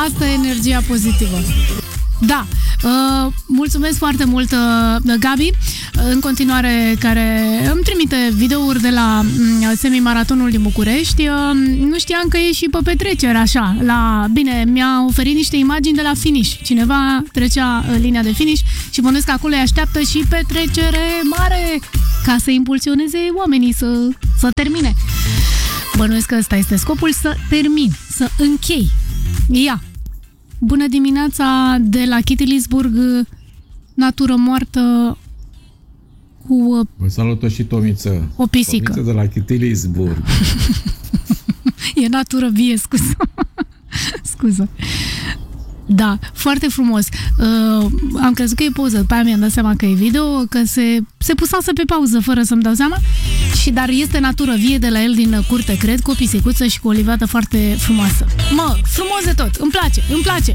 Asta e energia pozitivă. Da, mulțumesc foarte mult, Gabi, în continuare, care îmi trimite videouri de la semimaratonul din București. Nu știam că e și pe petrecere, așa, bine, mi-a oferit niște imagini de la finish. Cineva trecea linia de finish și bănuiesc că acolo îi așteaptă și petrecere mare ca să impulsioneze oamenii să termine. Bănuiesc că ăsta este scopul, să termin, să închei. Ia! Bună dimineața de la Kittilisburg, natură moartă cu... Vă salută și Tomiță. O pisică. Tomiță de la Kittilisburg. E natură vie, scuză. Da, foarte frumos. Am crezut că e poză, după aia mi-am dat seama că e video, că se pusase pe pauză fără să-mi dau seama. Dar este natură vie de la el din curte, cred, cu o pisicuță și cu o livadă foarte frumoasă. Frumos de tot, îmi place.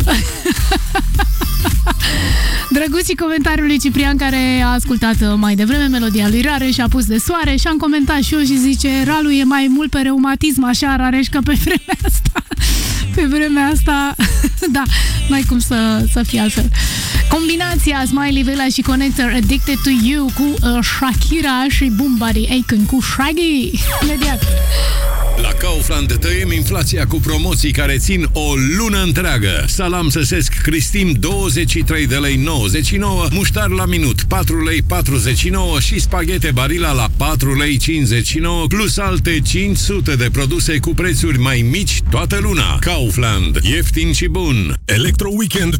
Drăguț și comentariul lui Ciprian, care a ascultat mai devreme melodia lui Rareș și a pus de soare și am comentat și eu și zice, Ralu e mai mult pe reumatism, așa, Rareș, că pe vremea asta, da, n-ai cum să fie altfel. Combinația Smiley Villa și Connector Addicted to You cu Shakira și Boom Body Aiken cu Shaggy. Imediat. La Kaufland tăiem inflația cu promoții care țin o lună întreagă. Salam săsesc Cristim 23 de lei 99, muștar la minut 4 lei 49 și spaghete Barilla la 4 lei 59, plus alte 500 de produse cu prețuri mai mici toată luna. Kaufland. Ieftin și bun. Electro Weekend